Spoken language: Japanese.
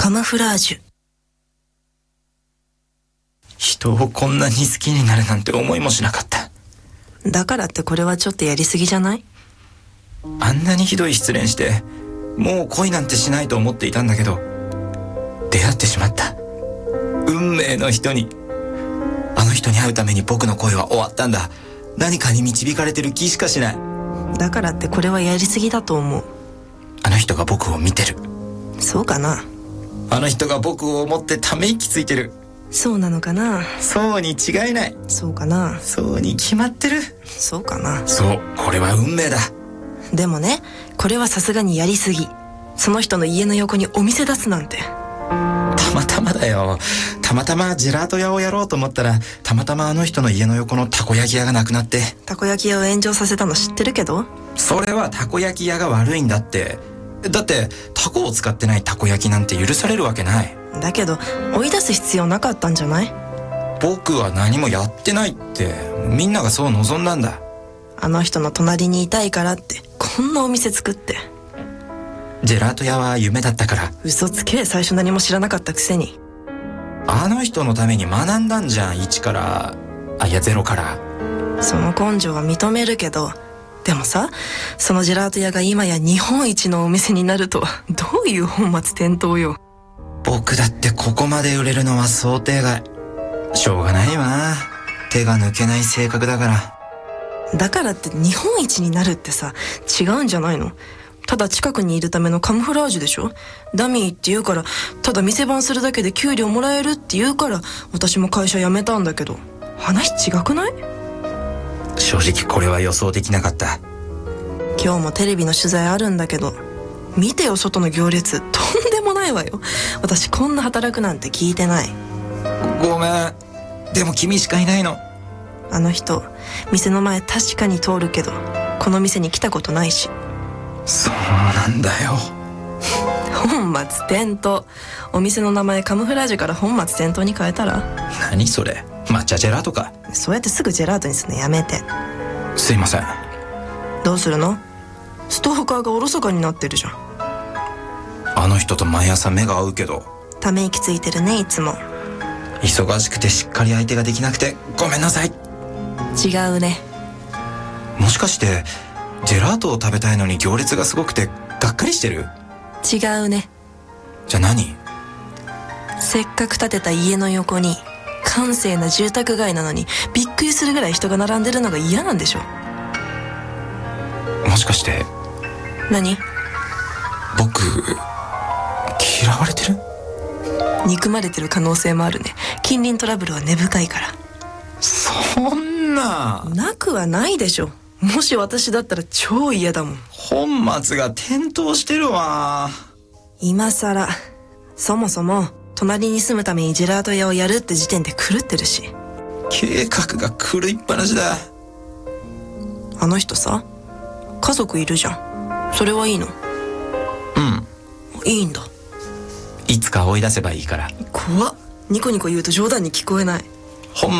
カムフラージュ。 人をこんなに好きになるなんて思いもしなかった。 だからってこれはちょっとやりすぎじゃない？ あんなにひどい失恋してもう恋なんてしないと思っていたんだけど、出会ってしまった。運命の人に。あの人に会うために僕の恋は終わったんだ。何かに導かれてる気しかしない。 だからってこれはやりすぎだと思う。 あの人が僕を見てる。 そうかな。 あの人が僕を思ってため息ついてる。 そうなのかな。 そうに違いない。 そうかな。 そうに決まってる。 そうかな。 そう、これは運命だ。 でもね、これはさすがにやりすぎ。その人の家の横にお店出すなんて。 たまたまだよ。たまたまジェラート屋をやろうと思ったら、たまたまあの人の家の横のたこ焼き屋がなくなって。 たこ焼き屋を炎上させたの知ってるけど。 それはたこ焼き屋が悪いんだって。だってタコを使ってないたこ焼きなんて許されるわけない。 だけど追い出す必要なかったんじゃない？ 僕は何もやってないって。みんながそう望んだんだ。 あの人の隣にいたいからってこんなお店作って。 ジェラート屋は夢だったから。 嘘つけ。最初何も知らなかったくせに。 あの人のために学んだんじゃん。1から、いや0から。 その根性は認めるけど、でもさ、そのジェラート屋が今や日本一のお店になるとはどういう本末転倒よ。 僕だってここまで売れるのは想定外。しょうがないわ。手が抜けない性格だから。 だからって日本一になるってさ、違うんじゃないの？ただ近くにいるためのカムフラージュでしょ。ダミーって言うから、ただ店番するだけで給料もらえるって言うから私も会社辞めたんだけど、話違くない？ 正直これは予想できなかった。 今日もテレビの取材あるんだけど、見てよ外の行列。とんでもないわよ。私こんな働くなんて聞いてない。 ごめん。でも君しかいないの。 あの人店の前確かに通るけど、この店に来たことないし。 そうなんだよ。 本末転倒。お店の名前カムフラージュから本末転倒に変えたら？ 何それ、抹茶ジェラートか。 そうやってすぐジェラートにするのやめて。 すいません。 どうするの？ストーカーがおろそかになってるじゃん。 あの人と毎朝目が合うけど。 ため息ついてるね、いつも。 忙しくてしっかり相手ができなくてごめんなさい。 違うね。 もしかしてジェラートを食べたいのに行列がすごくてがっかりしてる？ 違うね。 じゃあ何？ せっかく建てた家の横に閑静な住宅街なのにびっくりするぐらい人が並んでるのが嫌なんでしょ。 もしかして何？ 僕嫌われてる？ 憎まれてる可能性もあるね。近隣トラブルは根深いから。 そんな。 なくはないでしょ。もし私だったら超嫌だもん。 本末が転倒してるわ。 今さら。そもそも隣に住むためにジェラート屋をやるって時点で狂ってるし。 計画が狂いっぱなしだ。 あの人さ、家族いるじゃん。それはいいの？ うん。 いいんだ。 いつか追い出せばいいから。 怖っ。ニコニコ言うと冗談に聞こえない。